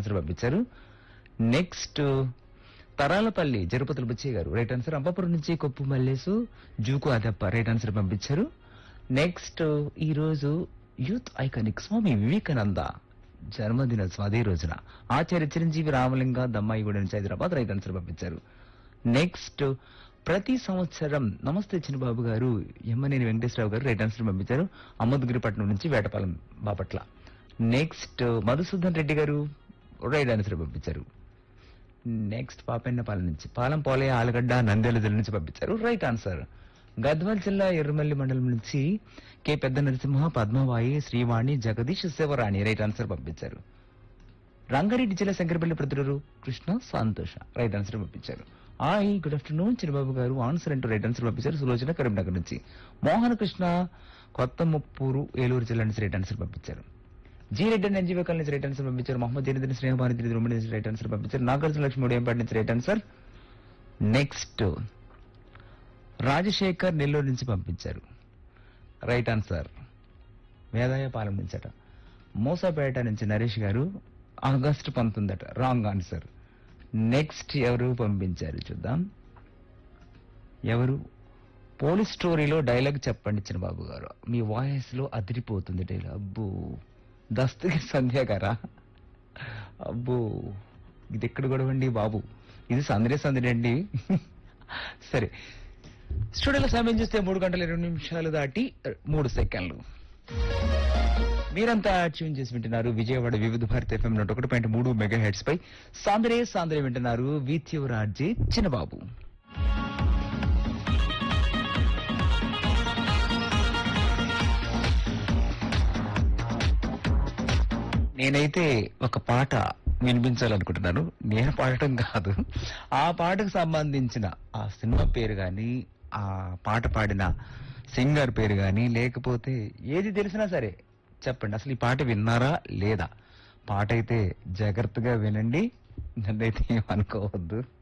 Answer పంపించారు. Next Taralapalli జరుపతుల Buchaiah గారు right answer. Ambapuram నుంచి కొప్పు మల్లేసు జూకు అదప్ప రైట్ ఆన్సర్ పంపించారు. నెక్స్ట్ ఈ రోజు యూత్ ఐకానిక్ స్వామి వివేకానంద జన్మదినోత్సవం అదే రోజున ఆచార్య చిరంజీవి రామలింగ దమ్మాయిగూడ నుంచి హైదరాబాద్ రైట్ ఆన్సర్ పంపించారు. నెక్స్ట్ ప్రతి సంవత్సరం నమస్తే చిన్నబాబు గారు ఎమ్మనేని వెంకటేశ్వరరావు గారు రైట్ ఆన్సర్ పంపించారు. అమ్మద్గిరిపట్నం నుంచి వేటపాలెం బాపట్ల. నెక్స్ట్ మధుసూదన్ రెడ్డి గారు రైట్ ఆన్సర్ పంపించారు. నెక్స్ట్ పాపెన్నపాలెం నుంచి పాలెం పోలే ఆలగడ్డ నంద్యాల జిల్లా నుంచి పంపించారు రైట్ ఆన్సర్. గద్వాల్ జిల్లా ఎర్రమల్లి మండలం నుంచి కె పెద్ద నరసింహ పద్మవాయి శ్రీవాణి జగదీష్ శివరాణి రైట్ ఆన్సర్ పంపించారు. రంగారెడ్డి జిల్లా శంకరపల్లి ప్రతిరూరు కృష్ణ సంతోష రైట్ ఆన్సర్ పంపించారు. హాయ్ గుడ్ ఆఫ్టర్నూన్ చిన్నబాబు గారు ఆన్సర్ అంటూ రైట్ ఆన్సర్ పంపించారు. సులోచన కరీంనగర్ నుంచి. మోహన కృష్ణ కొత్త ముప్పూరు ఏలూరు జిల్లా నుంచి రైట్ ఆన్సర్ పంపించారు. G Reddy and NGO colony నుంచి రైట్ ఆన్సర్ పంపించారు. మహమ్మద్ జనీద్ స్నేహభారతి ఉమ్మడి నుంచి రైట్ ఆన్సర్ పంపించారు. నాగార్జున లక్ష్మి ఉదయంపాటి నుంచి right answer. Next Rajasekhar Nellore నుంచి పంపించారు రైట్ ఆన్సర్. వేదాయపాలెం నుంచి అట. మోసాపేట నుంచి నరేష్ గారు ఆగస్టు 19 అట రాంగ్ ఆన్సర్. నెక్స్ట్ ఎవరు పంపించారు చూద్దాం. ఎవరు పోలీస్ స్టోరీలో డైలాగ్ చెప్పండి చిన్నబాబు గారు మీ వాయిస్ లో అదిరిపోతుంది డైలాగ్. అబ్బో దస్తగిరి సంధ్య గారా? అబ్బో ఇది ఎక్కడ గొడవండి బాబు, ఇది సందడే సందడి అండి. సరే స్టూడియోలో సమయం చూస్తే 3 గంటల 20 నిమిషాలు దాటి 3 సెకండ్లు. మీరంతా ట్యూన్ చేసి వింటున్నారు విజయవాడ వివిధ భారతి FM 101.3 మెగా హెడ్స్ పై సాందరే వింటున్నారు విత్ యువర్ ఆర్జే చిన్నబాబు. నేనైతే ఒక పాట వినిపించాలనుకుంటున్నాను. నేను పాడటం కాదు, ఆ పాటకు సంబంధించిన ఆ సినిమా పేరు గాని ఆ పాట పాడిన సింగర్ పేరు గాని లేకపోతే ఏది తెలిసినా సరే చెప్పండి. అసలు ఈ పాట విన్నారా లేదా? పాట అయితే జాగ్రత్తగా వినండి, నన్నైతే ఏమనుకోవద్దు.